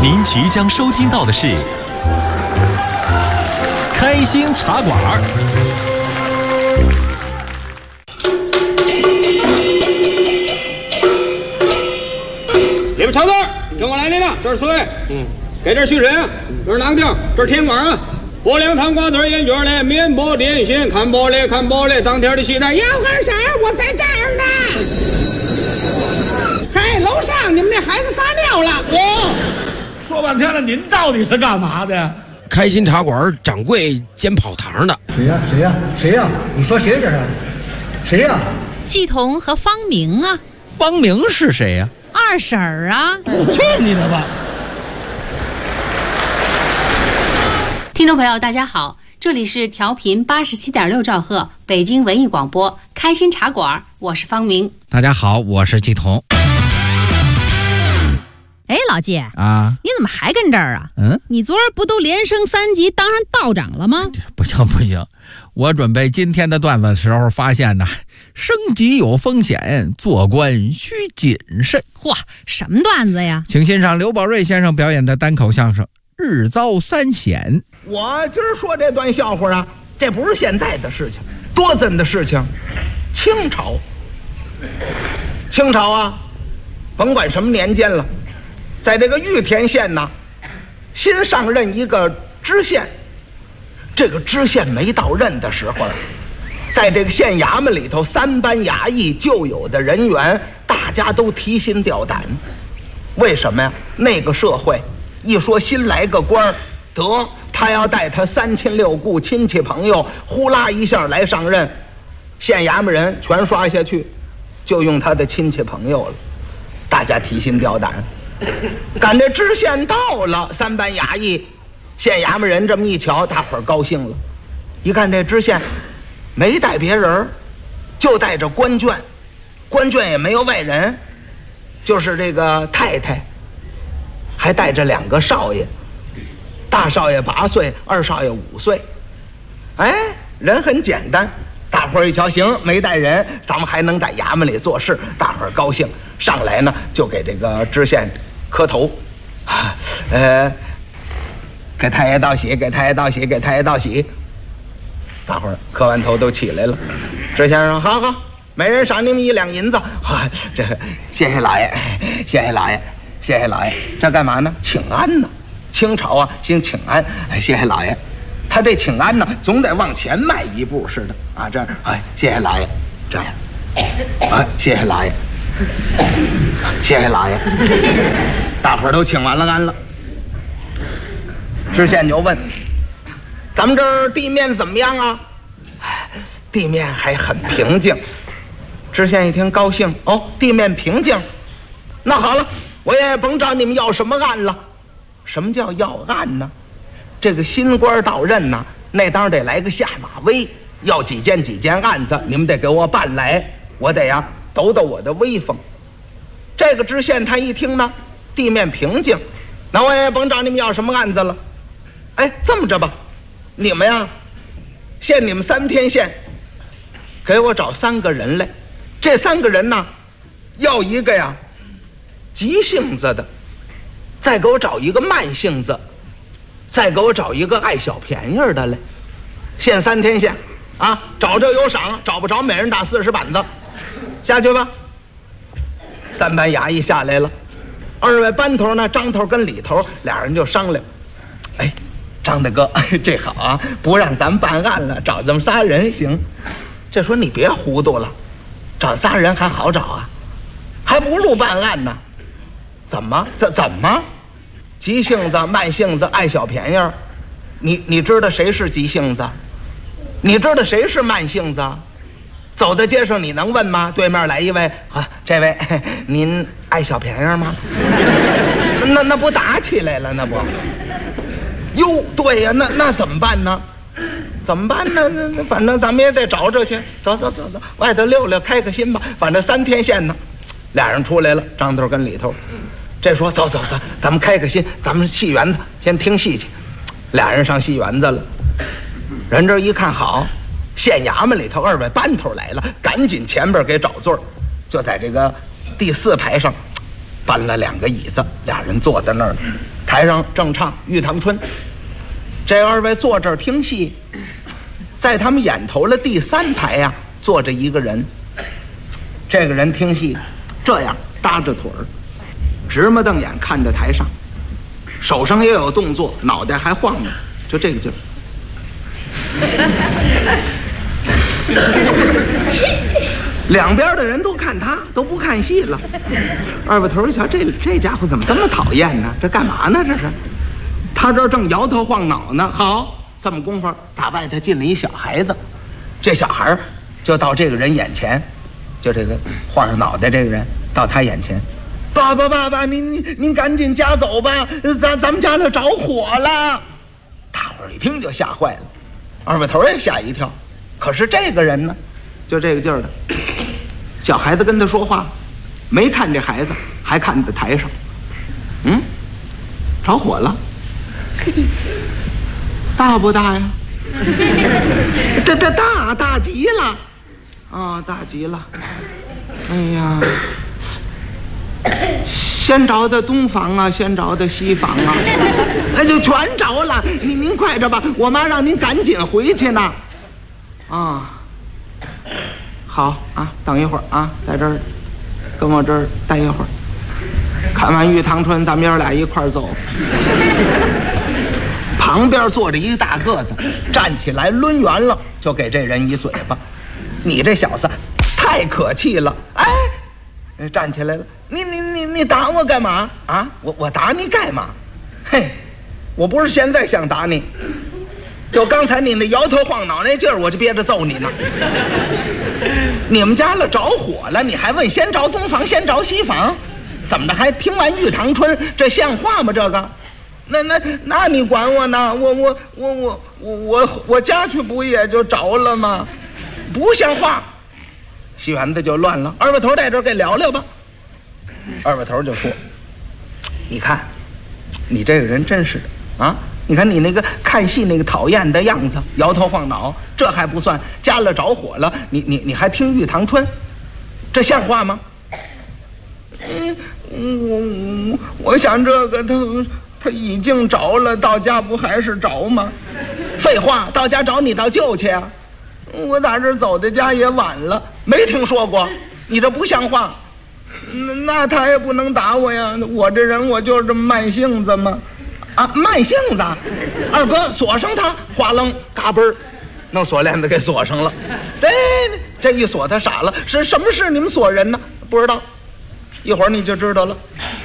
您即将收听到的是《开心茶馆》。 你们瞧字儿，跟我来领了，这是4位。给这续审，这是囊定，这是甜瓜啊。拨凉汤瓜子烟卷嘞，面包点心，看包嘞，看包嘞，当天的西单。 杨和婶，我在这儿呢。嗨，楼上你们那孩子撒尿了。 说半天了，您到底是干嘛的？ 开心茶馆掌柜兼跑堂的。 谁呀？你说谁这是？谁呀？ 季彤和方明啊。 方明是谁呀？ 二婶儿啊。 去你的吧！ 听众朋友大家好，这里是调频87.6兆赫北京文艺广播开心茶馆，我是方明。 大家好，我是季彤。 哎，老季啊， 你怎么还跟这儿啊？你昨儿不都连升3级当上道长了吗？ 不行，我准备今天的段子的时候发现呢，升级有风险，做官需谨慎。 嚯，什么段子呀？ 请欣赏刘宝瑞先生表演的单口相声《日遭3险》。 我今儿说这段笑话啊，这不是现在的事情，多真的事情。清朝啊，甭管什么年间了，在这个玉田县呢，新上任一个知县。这个知县没到任的时候，在这个县衙门里头，3班衙役旧有的人员，大家都提心吊胆。为什么呀？那个社会一说新来个官儿，得他要带他3亲6故亲戚朋友，呼啦一下来上任，县衙门人全刷下去，就用他的亲戚朋友了。大家提心吊胆。赶这知县到了，3班衙役县衙门人这么一瞧，大伙儿高兴了。一看这知县没带别人，就带着官眷，官眷也没有外人，就是这个太太，还带着2个少爷，大少爷8岁，二少爷5岁。哎，人很简单。大伙儿一瞧，行，没带人，咱们还能在衙门里做事，大伙儿高兴。上来呢，就给这个知县磕头，给太爷道喜，给太爷道喜，给太爷道喜。大伙儿磕完头都起来了。知县说：“好，每人赏你们1两银子。”这谢谢老爷，谢谢老爷，谢谢老爷。这干嘛呢？请安呢。清朝啊，兴请安。谢谢老爷。他这请安呢，总得往前迈一步似的啊。这样，谢谢老爷。这样，谢谢老爷，谢谢老爷。大伙儿都请完了安了。知县就问：“咱们这儿地面怎么样啊？”地面还很平静。知县一听高兴，地面平静，那好了，我也甭找你们要什么案了。什么叫要案呢？这个新官到任呢，那当然得来个下马威，要几件案子，你们得给我办来，我得呀抖抖我的威风。这个知县他一听呢，地面平静，那我也甭找你们要什么案子了。哎，这么着吧，你们呀，限你们3天限，给我找3个人来。这3个人呢，要一个呀急性子的，再给我找一个慢性子，再给我找一个爱小便宜的来。限3天限啊，找着有赏，找不着每人打40板子。下去吧。3班衙役下来了，2位班头呢，张头跟李头俩人就商量。哎，张大哥，这好啊，不让咱办案了，找这么仨人行。这说你别糊涂了，找仨人还好找啊，还不如办案呢。怎么？急性子、慢性子、爱小便宜，你知道谁是急性子？你知道谁是慢性子？走在街上你能问吗？对面来一位，这位您爱小便宜吗？那不打起来了？那不？哟，对呀，那怎么办呢？怎么办呢？那反正咱们也得找去。走，外头溜溜，开个心吧。反正3天限呢。俩人出来了，张头跟李头。这说走，咱们开个心，咱们戏园子先听戏去。俩人上戏园子了。人这一看好，县衙门里头2位班头来了，赶紧前边给找座，就在这个第4排上搬了2个椅子，俩人坐在那儿。 台上正唱《玉堂春》，这二位坐这儿听戏，在他们眼头的第3排呀，坐着一个人。这个人听戏这样搭着腿儿，直目瞪眼看着台上，手上也有动作，脑袋还晃着，就这个劲儿。两边的人都看他，都不看戏了。二位头一瞧，这家伙怎么这么讨厌呢？这干嘛呢？这是他这正摇头晃脑呢。好，这么功夫，打外头进了一小孩子，这小孩就到这个人眼前，就这个晃着脑袋这个人到他眼前，爸爸，您赶紧家走吧，咱们家里着火了。大伙儿一听就吓坏了，二位头也吓一跳。可是这个人呢，就这个劲儿的，小孩子跟他说话，没看这孩子，还看着台上，着火了，大不大呀？这大极了，啊，大极了！哎呀，先着的东房啊，先着的西房啊，就全着了。您快着吧，我妈让您赶紧回去呢。啊，好啊，等一会儿啊，在这儿跟我这儿待一会儿，看完《玉堂春》，咱们爷俩一块儿走。旁边坐着一大个子，站起来抡圆了就给这人一嘴巴。你这小子太可气了！哎，站起来了，你打我干嘛啊？我打你干嘛？嘿，我不是现在想打你，就刚才你那摇头晃脑那劲儿，我就憋着揍你呢。你们家了着火了，你还问先着东房先着西房？怎么着还听完《玉堂春》？这像话吗？这个？那你管我呢？我家去不也就着了吗？不像话！戏园子就乱了。二位头在这儿给聊聊吧。二位头就说：“你看，你这个人真是的啊！你看你那个看戏那个讨厌的样子，摇头晃脑，这还不算，家了着火了，你还听《玉堂春》，这像话吗？”我想这个他已经着了，到家不还是着吗？废话，到家着你倒救去啊！我打这走的家也晚了，没听说过，你这不像话。那他也不能打我呀，我这人我就是这么慢性子嘛。啊，慢性子！二哥锁上他，哗楞嘎嘣儿，弄锁链子给锁上了。这一锁他傻了，是什么事？你们锁人呢？不知道，一会儿你就知道了。